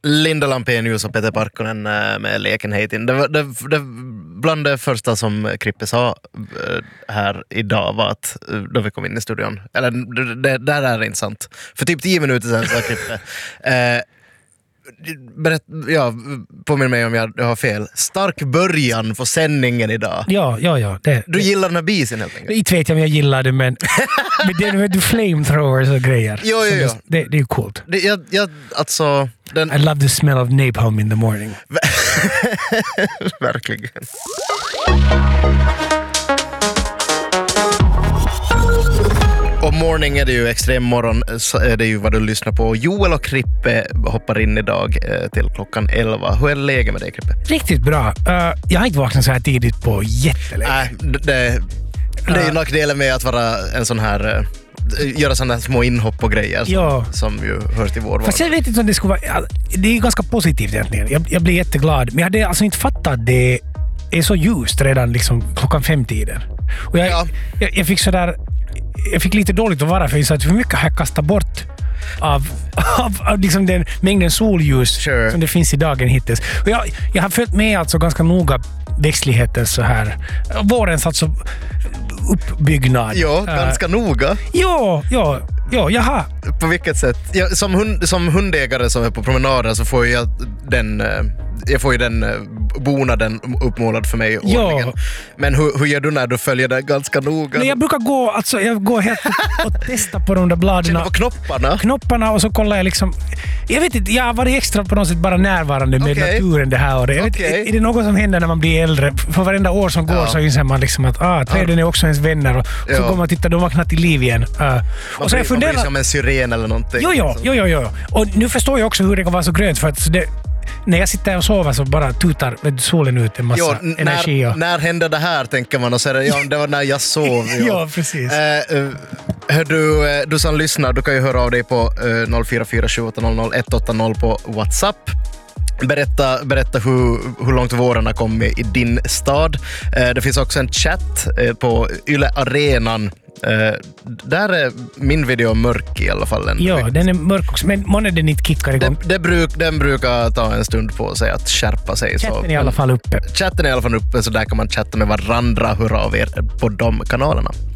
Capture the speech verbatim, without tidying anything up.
Linda Lampenius och Peter Parkkonen med leken Heitin. Det, det, det, bland det första som Krippe sa här idag var att då vi kom in i studion, eller det, det där är inte sant. För typ tio minuter sedan sa Krippe eh, berätt, ja, påminner mig om jag har fel. Stark början på sändningen idag. Ja, ja, ja. Det, du gillar den här bisen helt enkelt? Inte vet jag om jag gillar det, men men det är du flamethrowers och grejer. Jo, jo, jo. Det, det är ju coolt. Det, jag, jag, alltså, den... I love the smell of napalm in the morning. Verkligen. Och morning är det ju, extrem morgon så är det ju vad du lyssnar på. Joel och Krippe hoppar in idag eh, till klockan elva. Hur är läget med dig, Krippe? Riktigt bra. Uh, jag har inte vaknat så här tidigt på jättelänge. Nej, det, det, det är ju nackdelen med att vara en sån här... Uh, göra sådana små inhopp och grejer som, ja. som ju hör till vår vardag. Fast jag vet inte om det skulle vara... Det är ju ganska positivt egentligen. Jag, jag blir jätteglad. Men jag hade alltså inte fattat att det är så ljust redan liksom klockan fem-tiden. Och jag, ja. jag, jag fick sådär... Jag fick lite dåligt att vara för jag sa att hur mycket har jag kastat bort av, av, av liksom den mängden solljus sure. som det finns i dagen hittills. Och jag, jag har följt med alltså ganska noga växtligheten så här. Vårens alltså uppbyggnad. Ja, ganska uh, noga. Ja, ja, ja, jaha. På vilket sätt? Ja, som, hund, som hundägare som är på promenader så får jag den... Jag får ju den bonaden uppmålad för mig årligen. Ja. Men hur, hur gör du när du följer det ganska noga? Nej, jag brukar gå, alltså jag går helt och testa på de där bladen. Känna på knopparna? Knopparna och så kollar jag liksom... Jag vet inte, jag har varit extra på något sätt bara närvarande med okay. naturen det här året. Jag vet, okay. är, är det något som händer när man blir äldre? För varenda år som går ja. så inser man liksom att ah, träden är också ens vänner och så ja. går man och tittar, de vaknar till liv igen. Uh, man och så blir, funderar... man blir som en syren eller någonting. Jo, jo, jo, jo, jo. Och nu förstår jag också hur det kan vara så grönt för att det... När jag sitter och sover så bara tutar solen ut en massa jo, när, energi. Och... När hände det här, tänker man. Och så är det, ja, det var när jag sov. Ja, ja precis. Eh, hör du, du som lyssnar, du kan ju höra av dig på eh, noll fyra fyra sju åtta noll noll ett åtta noll på WhatsApp. Berätta, berätta hur, hur långt våren har kommit i din stad. Eh, det finns också en chatt eh, på Yle Arenan. Uh, där är min video mörk i alla fall. Ja, vecka. Den är mörk också, men månne den inte kickar igång. Det, det bruk, den brukar ta en stund på sig att skärpa sig. Chatten så. är i alla fall uppe. Chatten är i alla fall uppe, så där kan man chatta med varandra. Hurra av er på de kanalerna.